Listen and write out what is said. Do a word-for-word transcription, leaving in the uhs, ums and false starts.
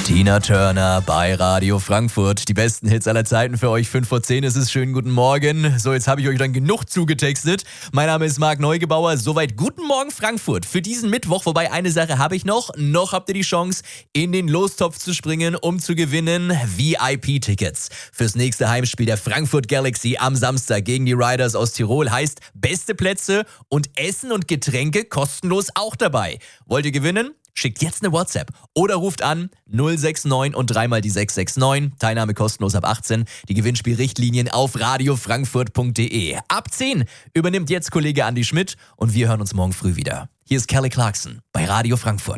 Tina Turner bei Radio Frankfurt. Die besten Hits aller Zeiten für euch. fünf vor zehn ist es. Schönen guten Morgen. So, jetzt habe ich euch dann genug zugetextet. Mein Name ist Marc Neugebauer. Soweit guten Morgen Frankfurt für diesen Mittwoch. Wobei, eine Sache habe ich noch. Noch habt ihr die Chance, in den Lostopf zu springen, um zu gewinnen. V I P-Tickets fürs nächste Heimspiel der Frankfurt Galaxy am Samstag gegen die Riders aus Tirol. Heißt, beste Plätze und Essen und Getränke kostenlos auch dabei. Wollt ihr gewinnen? Schickt jetzt eine WhatsApp oder ruft an null sechs neun und dreimal die sechs sechs neun. Teilnahme kostenlos ab achtzehn. Die Gewinnspielrichtlinien auf radiofrankfurt punkt de. Ab zehn übernimmt jetzt Kollege Andi Schmidt und wir hören uns morgen früh wieder. Hier ist Kelly Clarkson bei Radio Frankfurt.